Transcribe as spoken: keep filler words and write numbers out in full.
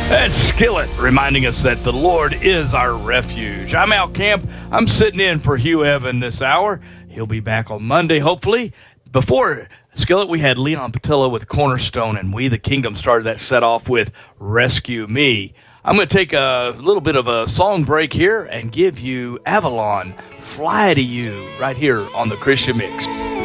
That's Skillet reminding us that the Lord is our refuge. I'm Al Camp. I'm sitting in for Hugh Evan this hour. He'll be back on Monday, hopefully. Before Skillet, we had Leon Patillo with Cornerstone, and We the Kingdom started that set off with Rescue Me. I'm going to take a little bit of a song break here and give you Avalon, Fly to You, right here on the Christian Mix.